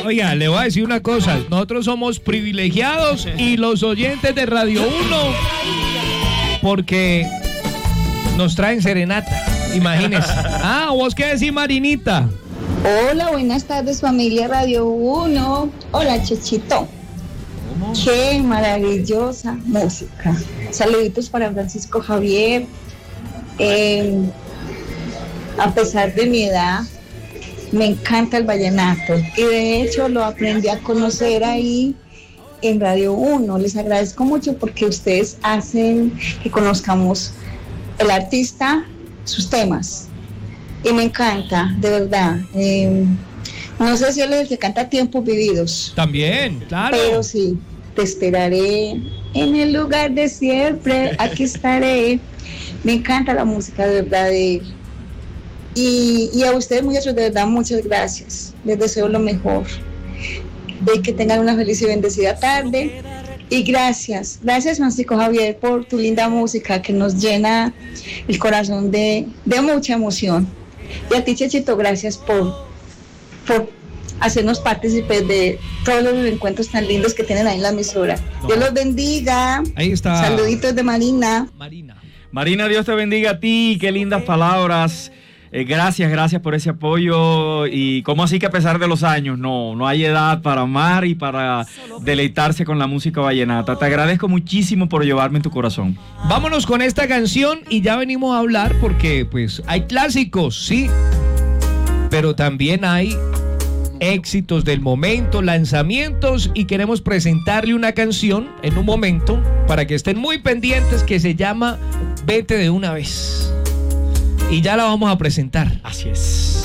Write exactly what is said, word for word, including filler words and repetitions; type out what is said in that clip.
Oiga, le voy a decir una cosa. Nosotros somos privilegiados y los oyentes de Radio uno porque nos traen serenata. Imagínese. Ah, ¿vos qué decís, Marinita? Hola, buenas tardes, familia Radio uno. Hola, Chechito. ¿Cómo? Qué maravillosa música. Saluditos para Francisco Javier. Eh, a pesar de mi edad, me encanta el vallenato y de hecho lo aprendí a conocer ahí en Radio uno. Les agradezco mucho porque ustedes hacen que conozcamos el artista, sus temas, y me encanta, de verdad. Eh, no sé si él es el que canta Tiempos Vividos. También, claro. Pero sí, te esperaré en el lugar de siempre, aquí estaré. Me encanta la música, de verdad, de él. Y, y a ustedes, muchachos, de verdad, muchas gracias. Les deseo lo mejor. De que tengan una feliz y bendecida tarde. Y gracias, gracias, Francisco Javier, por tu linda música que nos llena el corazón de, de mucha emoción. Y a ti, Chechito, gracias por, por hacernos partícipes de todos los encuentros tan lindos que tienen ahí en la emisora. No. Dios los bendiga. Ahí está. Saluditos de Marina. Marina. Marina, Dios te bendiga a ti, qué lindas palabras. Eh, gracias, gracias por ese apoyo. Y cómo así que a pesar de los años, no, no hay edad para amar y para deleitarse con la música vallenata. Te agradezco muchísimo por llevarme en tu corazón. Vámonos con esta canción y ya venimos a hablar porque pues hay clásicos, sí, pero también hay éxitos del momento, lanzamientos, y queremos presentarle una canción en un momento para que estén muy pendientes que se llama Vete de una vez. Y ya la vamos a presentar. Así es.